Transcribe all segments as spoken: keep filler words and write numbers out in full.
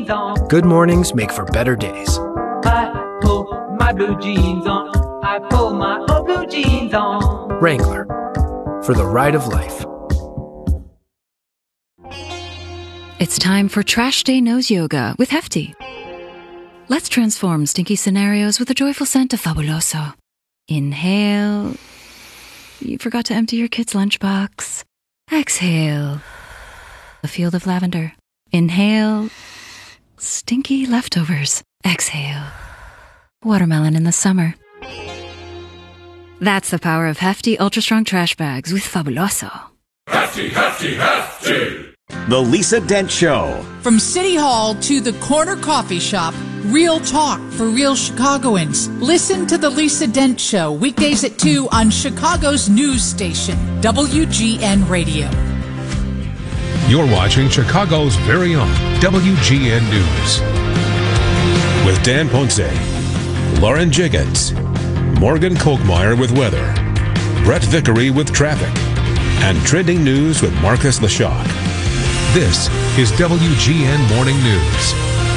jeans on. Good mornings make for better days. I pull my blue jeans on. I pull my old blue jeans on. Wrangler, for the ride of life. It's time for Trash Day Nose Yoga with Hefty. Let's transform stinky scenarios with the joyful scent of Fabuloso. Inhale. You forgot to empty your kid's lunchbox. Exhale. A field of lavender. Inhale. Stinky leftovers. Exhale. Watermelon in the summer. That's the power of Hefty Ultra Strong Trash Bags with Fabuloso. Hefty, hefty, hefty! The Lisa Dent Show. From City Hall to the corner coffee shop, real talk for real Chicagoans. Listen to The Lisa Dent Show weekdays at two on Chicago's news station, W G N Radio. You're watching Chicago's very own W G N News. With Dan Ponce, Lauren Jiggins, Morgan Kochmeyer with weather, Brett Vickery with traffic, and trending news with Marcus Leshock. This is W G N Morning News.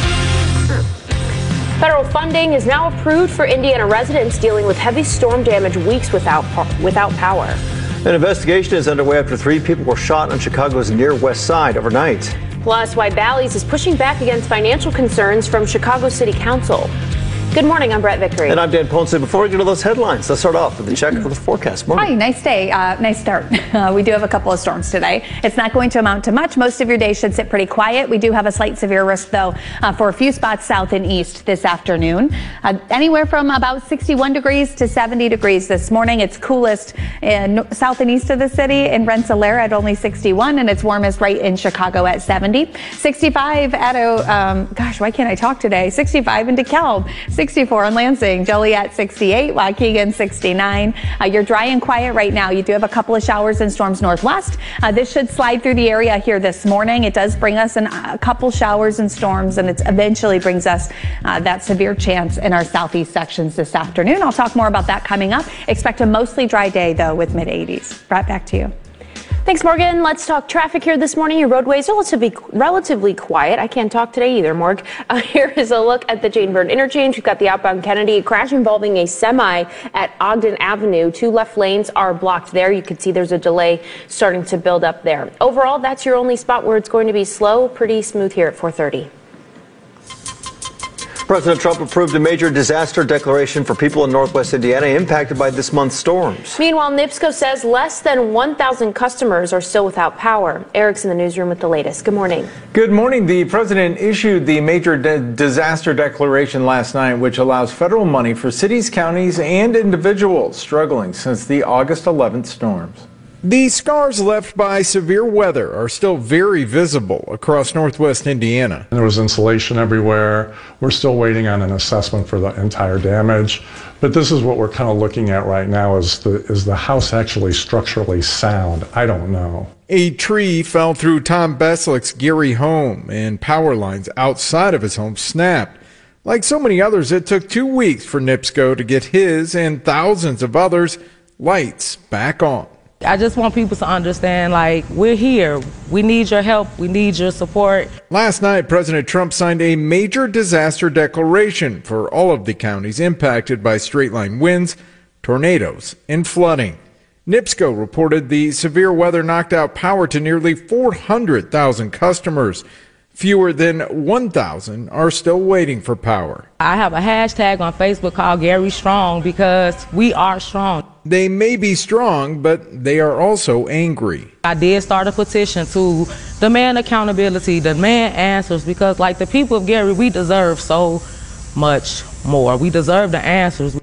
Federal funding is now approved for Indiana residents dealing with heavy storm damage weeks without without power. An investigation is underway after three people were shot on Chicago's near west side overnight. Plus, why Bally's is pushing back against financial concerns from Chicago City Council. Good morning, I'm Brett Vickery. And I'm Dan Ponce. Before we get to those headlines, let's start off with a check of the forecast. Morning. Hi, nice day. Uh, nice start. Uh, we do have a couple of storms today. It's not going to amount to much. Most of your day should sit pretty quiet. We do have a slight severe risk, though, uh, for a few spots south and east this afternoon. Uh, anywhere from about sixty-one degrees to seventy degrees this morning. It's coolest in south and east of the city in Rensselaer at only sixty-one, and it's warmest right in Chicago at seventy. sixty-five at, a, um, gosh, why can't I talk today? sixty-five in DeKalb. sixty-four in Lansing, Joliet sixty-eight, Waukegan sixty-nine. Uh, you're dry and quiet right now. You do have a couple of showers and storms northwest. Uh, this should slide through the area here this morning. It does bring us an, a couple showers and storms, and it eventually brings us uh, that severe chance in our southeast sections this afternoon. I'll talk more about that coming up. Expect a mostly dry day, though, with mid eighties. Right back to you. Thanks, Morgan. Let's talk traffic here this morning. Your roadways are relatively, relatively quiet. I can't talk today either, Morg. Uh, here is a look at the Jane Byrne interchange. We've got the outbound Kennedy crash involving a semi at Ogden Avenue. Two left lanes are blocked there. You can see there's a delay starting to build up there. Overall, that's your only spot where it's going to be slow. Pretty smooth here at four thirty. President Trump approved a major disaster declaration for people in Northwest Indiana impacted by this month's storms. Meanwhile, NIPSCO says less than one thousand customers are still without power. Eric's in the newsroom with the latest. Good morning. Good morning. The president issued the major de- disaster declaration last night, which allows federal money for cities, counties, and individuals struggling since the August eleventh storms. The scars left by severe weather are still very visible across Northwest Indiana. There was insulation everywhere. We're still waiting on an assessment for the entire damage. But this is what we're kind of looking at right now. Is the, is the house actually structurally sound? I don't know. A tree fell through Tom Beslick's Geary home, and power lines outside of his home snapped. Like so many others, it took two weeks for NIPSCO to get his and thousands of others' lights back on. I just want people to understand, like, we're here. We need your help. We need your support. Last night, President Trump signed a major disaster declaration for all of the counties impacted by straight-line winds, tornadoes, and flooding. NIPSCO reported the severe weather knocked out power to nearly four hundred thousand customers. Fewer than one thousand are still waiting for power. I have a hashtag on Facebook called Gary Strong because we are strong. They may be strong, but they are also angry. I did start a petition to demand accountability, demand answers, because like the people of Gary, we deserve so much more. We deserve the answers.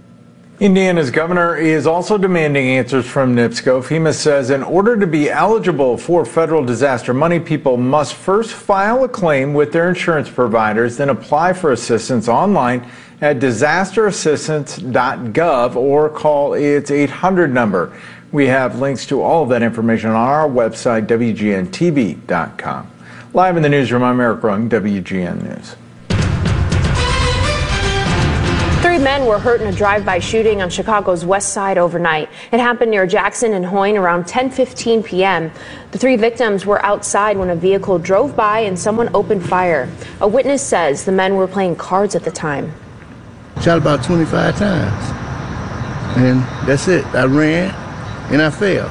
Indiana's governor is also demanding answers from NIPSCO. FEMA says in order to be eligible for federal disaster money, people must first file a claim with their insurance providers, then apply for assistance online at disaster assistance dot gov or call its eight hundred number. We have links to all of that information on our website, W G N T V dot com. Live in the newsroom, I'm Eric Rung, W G N News. Three men were hurt in a drive-by shooting on Chicago's west side overnight. It happened near Jackson and Hoyne around ten fifteen p m The three victims were outside when a vehicle drove by and someone opened fire. A witness says the men were playing cards at the time. Shot about twenty-five times. And that's it. I ran and I fell.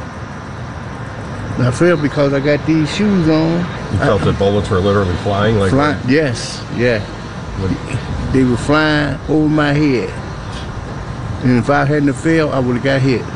I fell because I got these shoes on. You felt I, that bullets were literally flying? Like flying, yes, yeah. When, they were flying over my head. And if I hadn't failed, I would have got hit.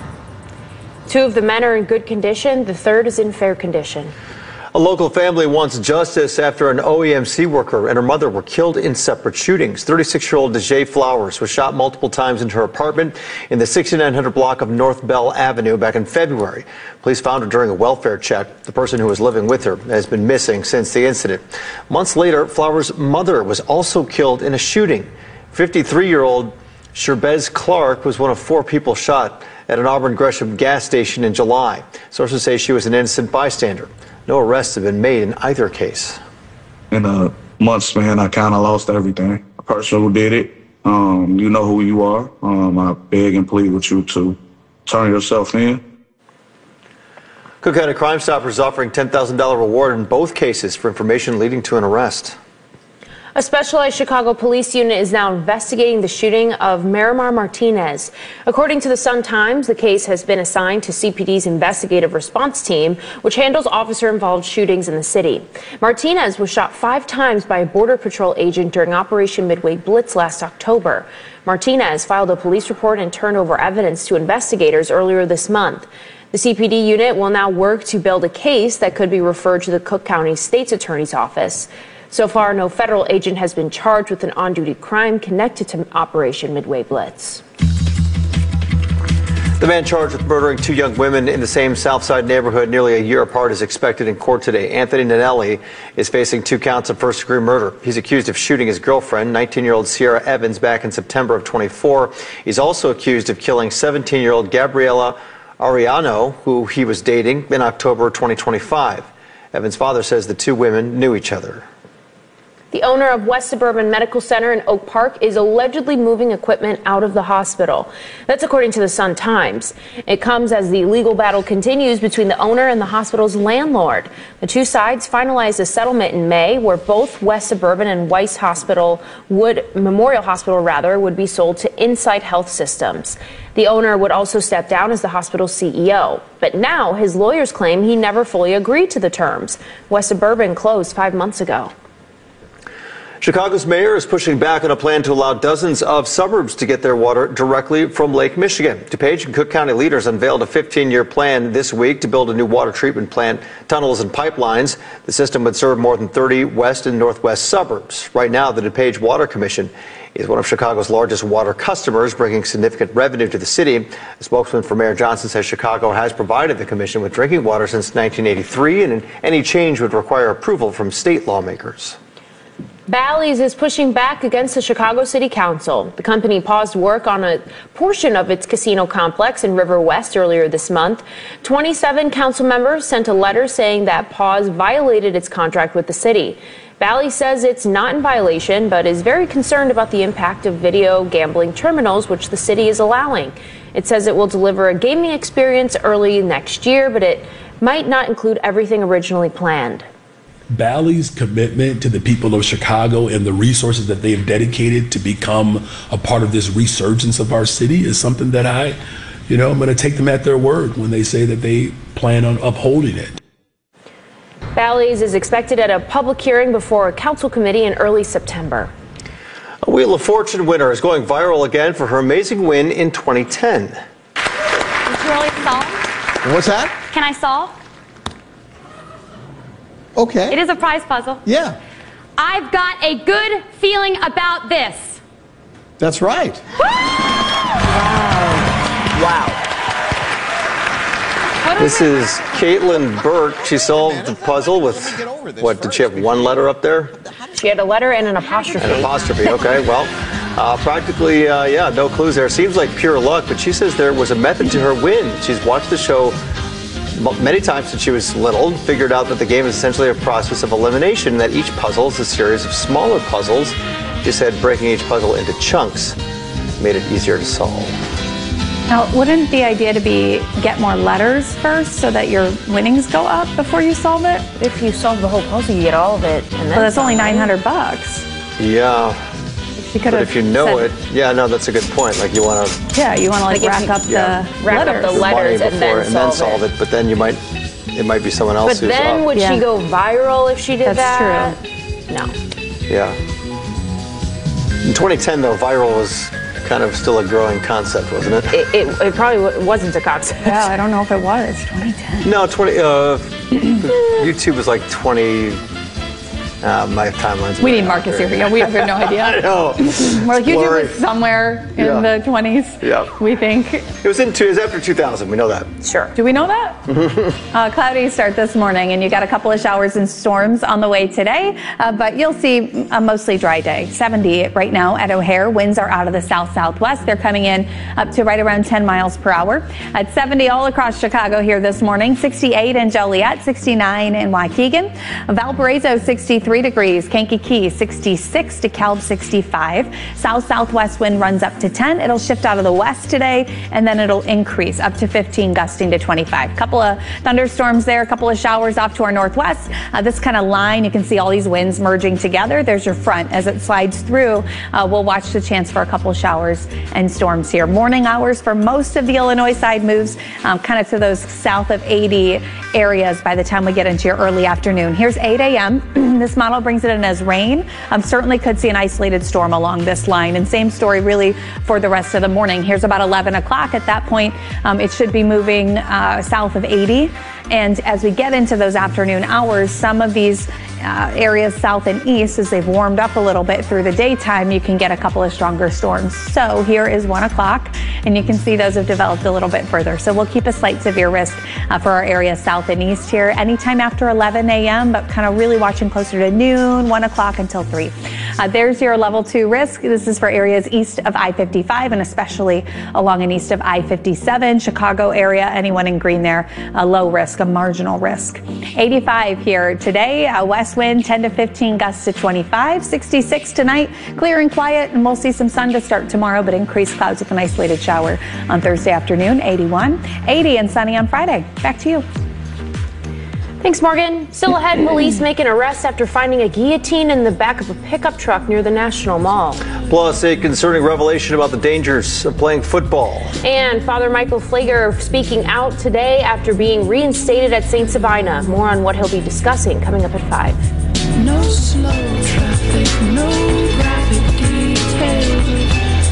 Two of the men are in good condition. The third is in fair condition. A local family wants justice after an O E M C worker and her mother were killed in separate shootings. thirty-six-year-old Dejay Flowers was shot multiple times into her apartment in the sixty-nine hundred block of North Bell Avenue back in February. Police found her during a welfare check. The person who was living with her has been missing since the incident. Months later, Flowers' mother was also killed in a shooting. fifty-three-year-old Sherbez Clark was one of four people shot at an Auburn Gresham gas station in July. Sources say she was an innocent bystander. No arrests have been made in either case. In a month span, I kind of lost everything. The person who did it, um, you know who you are. Um, I beg and plead with you to turn yourself in. Cook County Crime Stoppers offering ten thousand dollars reward in both cases for information leading to an arrest. A specialized Chicago police unit is now investigating the shooting of Miramar Martinez. According to the Sun-Times, the case has been assigned to C P D's investigative response team, which handles officer-involved shootings in the city. Martinez was shot five times by a Border Patrol agent during Operation Midway Blitz last October. Martinez filed a police report and turned over evidence to investigators earlier this month. The C P D unit will now work to build a case that could be referred to the Cook County State's Attorney's Office. So far, no federal agent has been charged with an on-duty crime connected to Operation Midway Blitz. The man charged with murdering two young women in the same Southside neighborhood nearly a year apart is expected in court today. Anthony Nanelli is facing two counts of first-degree murder. He's accused of shooting his girlfriend, nineteen-year-old Sierra Evans, back in September of twenty-four. He's also accused of killing seventeen-year-old Gabriela Ariano, who he was dating, in October twenty twenty-five. Evans' father says the two women knew each other. The owner of West Suburban Medical Center in Oak Park is allegedly moving equipment out of the hospital. That's according to the Sun-Times. It comes as the legal battle continues between the owner and the hospital's landlord. The two sides finalized a settlement in May where both West Suburban and Weiss Hospital would, Memorial Hospital rather, would be sold to Insight Health Systems. The owner would also step down as the hospital's C E O. But now his lawyers claim he never fully agreed to the terms. West Suburban closed five months ago. Chicago's mayor is pushing back on a plan to allow dozens of suburbs to get their water directly from Lake Michigan. DuPage and Cook County leaders unveiled a fifteen-year plan this week to build a new water treatment plant, tunnels and pipelines. The system would serve more than thirty west and northwest suburbs. Right now, the DuPage Water Commission is one of Chicago's largest water customers, bringing significant revenue to the city. A spokesman for Mayor Johnson says Chicago has provided the commission with drinking water since nineteen eighty-three, and any change would require approval from state lawmakers. Bally's is pushing back against the Chicago City Council. The company paused work on a portion of its casino complex in River West earlier this month. twenty-seven council members sent a letter saying that pause violated its contract with the city. Bally's says it's not in violation, but is very concerned about the impact of video gambling terminals, which the city is allowing. It says it will deliver a gaming experience early next year, but it might not include everything originally planned. Bally's commitment to the people of Chicago and the resources that they have dedicated to become a part of this resurgence of our city is something that I, you know, I'm going to take them at their word when they say that they plan on upholding it. Bally's is expected at a public hearing before a council committee in early September. A Wheel of Fortune winner is going viral again for her amazing win in twenty ten. Did you really solve? What's that? Can I solve? Okay. It is a prize puzzle. Yeah. I've got a good feeling about this. That's right. Wow. This is Caitlin Burke. She solved the puzzle with, what, did she have one letter up there? She had a letter and an apostrophe. An apostrophe, okay. Well, uh, practically, uh, yeah, no clues there. Seems like pure luck, but she says there was a method to her win. She's watched the show many times since she was little, figured out that the game is essentially a process of elimination, that each puzzle is a series of smaller puzzles. She said breaking each puzzle into chunks. made it easier to solve. Now, wouldn't the idea to be get more letters first so that your winnings go up before you solve it? If you solve the whole puzzle, you get all of it. And then well, that's only some, right? nine hundred bucks. Yeah. You but if you know said, it, yeah, no, that's a good point. Like you want to. Yeah, you want to like, like rack you, up yeah, the rack letters. up the letters and, and then, and solve, then solve it. it. But then you might, it might be someone else but who's then up. would yeah. she go viral if she did that's that? True. No. Yeah. In twenty ten, though, viral was kind of still a growing concept, wasn't it? It, it, it probably w- wasn't a concept. Yeah, I don't know if it was. twenty ten. No, twenty. Uh, YouTube was like twenty. Uh, my timeline's. We need Marcus here. Yeah, we have no idea. I know. We're like YouTube was somewhere in yeah. the twenties. Yeah. We think. It was in two. It was after two thousand. We know that. Sure. Do we know that? uh, cloudy start this morning, and you got a couple of showers and storms on the way today, uh, but you'll see a mostly dry day. seventy right now at O'Hare. Winds are out of the south southwest. They're coming in up to right around ten miles per hour. At seventy all across Chicago here this morning. sixty-eight in Joliet, sixty-nine in Waukegan, Valparaiso sixty-three degrees, Kankakee sixty-six, DeKalb sixty-five. South southwest wind runs up to ten. It'll shift out of the west today, and then it'll increase up to fifteen, gusting to twenty-five. Couple of thunderstorms there, a couple of showers off to our northwest. Uh, this kind of line, you can see all these winds merging together. There's your front as it slides through. Uh, we'll watch the chance for a couple of showers and storms here. Morning hours for most of the Illinois side moves um, kind of to those south of eighty areas by the time we get into your early afternoon. Here's eight a.m. This model brings it in as rain. Um, certainly could see an isolated storm along this line, and same story really for the rest of the morning. Here's about eleven o'clock. At that point, um, it should be moving uh, south of eighty. And as we get into those afternoon hours, some of these uh, areas south and east, as they've warmed up a little bit through the daytime, you can get a couple of stronger storms. So here is one o'clock, and you can see those have developed a little bit further. So we'll keep a slight severe risk uh, for our area south and east here anytime after eleven a.m., but kind of really watching closer to noon, one o'clock until three. Uh, there's your level two risk. This is for areas east of I fifty-five and especially along and east of I fifty-seven, Chicago area, anyone in green there, a low risk, a marginal risk. eighty-five here today, uh, west wind ten to fifteen, gusts to twenty-five, sixty-six tonight, clear and quiet, and we'll see some sun to start tomorrow, but increased clouds with an isolated shower on Thursday afternoon, eighty-one, eighty and sunny on Friday. Back to you. Thanks, Morgan. Still ahead, police make an arrest after finding a guillotine in the back of a pickup truck near the National Mall. Plus, a concerning revelation about the dangers of playing football. And Father Michael Pfleger speaking out today after being reinstated at Saint Sabina. More on what he'll be discussing coming up at five. No slow traffic, no graphic detail.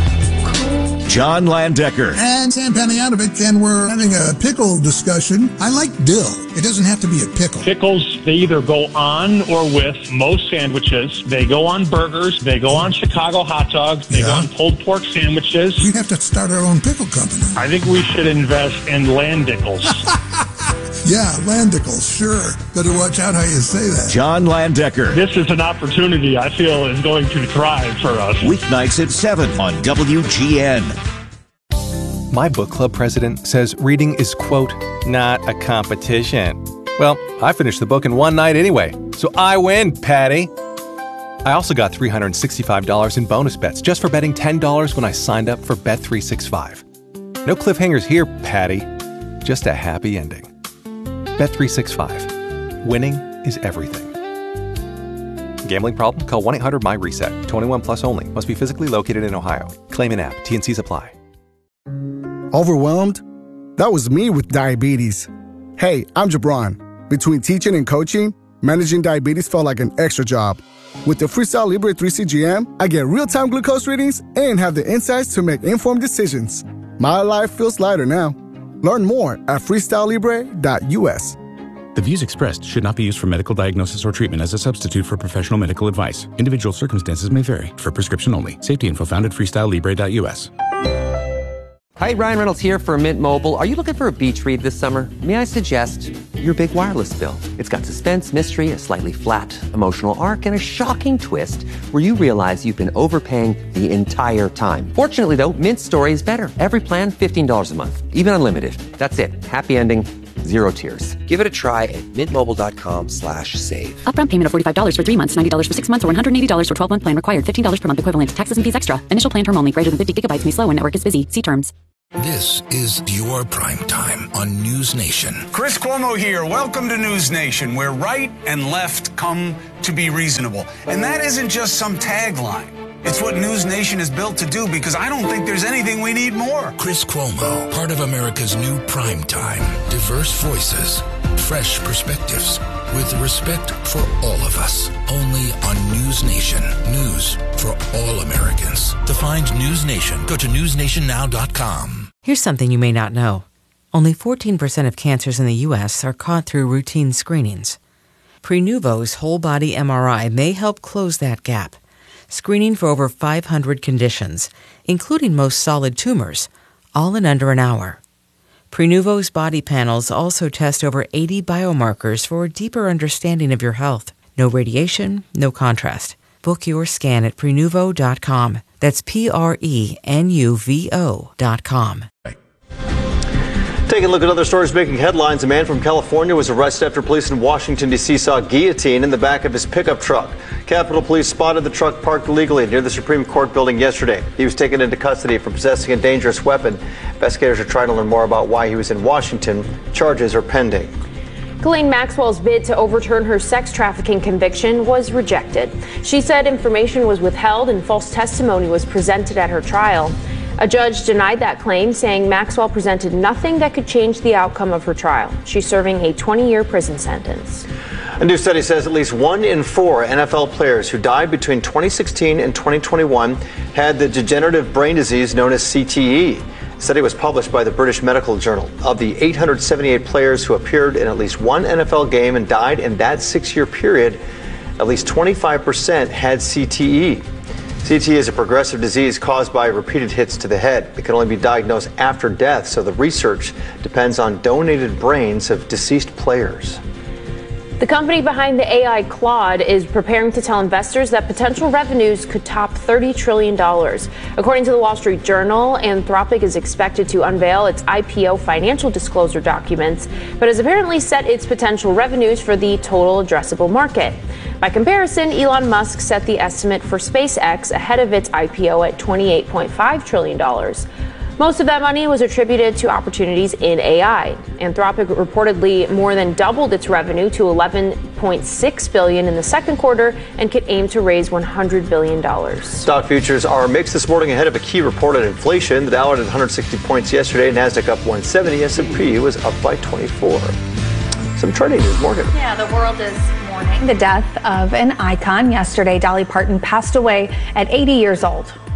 John Landecker. And Sam Panayotovic, and we're having a pickle discussion. I like dill. It doesn't have to be a pickle. Pickles, they either go on or with most sandwiches. They go on burgers. They go on Chicago hot dogs. They Yeah. go on pulled pork sandwiches. We have to start our own pickle company. I think we should invest in Landickles. Yeah, Landicles, sure. Better watch out how you say that. John Landecker. This is an opportunity I feel is going to thrive for us. Weeknights at seven on W G N. My book club president says reading is, quote, not a competition. Well, I finished the book in one night anyway, so I win, Patty. I also got three hundred sixty-five dollars in bonus bets just for betting ten dollars when I signed up for Bet three sixty-five. No cliffhangers here, Patty. Just a happy ending. Bet three sixty-five. Winning is everything. Gambling problem? Call one eight hundred my reset. twenty-one plus only. Must be physically located in Ohio. Claim in app. T and C's apply. Overwhelmed? That was me with diabetes. Hey, I'm Jabron. Between teaching and coaching, managing diabetes felt like an extra job. With the Freestyle Libre three C G M, I get real-time glucose readings and have the insights to make informed decisions. My life feels lighter now. Learn more at freestyle libre dot U S. The views expressed should not be used for medical diagnosis or treatment as a substitute for professional medical advice. Individual circumstances may vary. For prescription only. Safety info found at freestyle libre dot U S. Hi, Ryan Reynolds here for Mint Mobile. Are you looking for a beach read this summer? May I suggest your big wireless bill? It's got suspense, mystery, a slightly flat, emotional arc, and a shocking twist where you realize you've been overpaying the entire time. Fortunately, though, Mint's story is better. Every plan, fifteen dollars a month. Even unlimited. That's it. Happy ending. zero tiers. Give it a try at mintmobile.com slash save. Upfront payment of forty-five dollars for three months, ninety dollars for six months, or one hundred eighty dollars for twelve-month plan required. fifteen dollars per month equivalent. Taxes and fees extra. Initial plan term only. Greater than fifty gigabytes may slow when network is busy. See terms. This is your prime time on News Nation. Chris Cuomo here. Welcome to News Nation, where right and left come to be reasonable. And that isn't just some tagline. It's what News Nation is built to do, because I don't think there's anything we need more. Chris Cuomo, part of America's new prime time. Diverse voices, fresh perspectives, with respect for all of us. Only on News Nation. News for all Americans. To find News Nation, go to news nation now dot com. Here's something you may not know. Only fourteen percent of cancers in the U S are caught through routine screenings. Prenuvo's whole-body M R I may help close that gap, screening for over five hundred conditions, including most solid tumors, all in under an hour. Prenuvo's body panels also test over eighty biomarkers for a deeper understanding of your health. No radiation, no contrast. Book your scan at prenuvo dot com. That's P R E N U V O dot com. Taking a look at other stories making headlines. A man from California was arrested after police in Washington, D C saw a guillotine in the back of his pickup truck. Capitol Police spotted the truck parked illegally near the Supreme Court building yesterday. He was taken into custody for possessing a dangerous weapon. Investigators are trying to learn more about why he was in Washington. Charges are pending. Ghislaine Maxwell's bid to overturn her sex trafficking conviction was rejected. She said information was withheld and false testimony was presented at her trial. A judge denied that claim, saying Maxwell presented nothing that could change the outcome of her trial. She's serving a twenty-year prison sentence. A new study says at least one in four N F L players who died between twenty sixteen and twenty twenty-one had the degenerative brain disease known as C T E. The study was published by the British Medical Journal. Of the eight hundred seventy-eight players who appeared in at least one N F L game and died in that six-year period, at least twenty-five percent had C T E. C T E is a progressive disease caused by repeated hits to the head. It can only be diagnosed after death, so the research depends on donated brains of deceased players. The company behind the A I Claude is preparing to tell investors that potential revenues could top thirty trillion dollars. According to the Wall Street Journal, Anthropic is expected to unveil its I P O financial disclosure documents, but has apparently set its potential revenues for the total addressable market. By comparison, Elon Musk set the estimate for SpaceX ahead of its I P O at twenty-eight point five trillion dollars. Most of that money was attributed to opportunities in A I. Anthropic reportedly more than doubled its revenue to eleven point six billion dollars in the second quarter and could aim to raise one hundred billion dollars. Stock futures are mixed this morning ahead of a key report on inflation. The Dow at one hundred sixty points yesterday, NASDAQ up one seventy, S and P was up by twenty-four. Some trading news, Morgan. Yeah, the world is mourning the death of an icon. Yesterday, Dolly Parton passed away at eighty years old.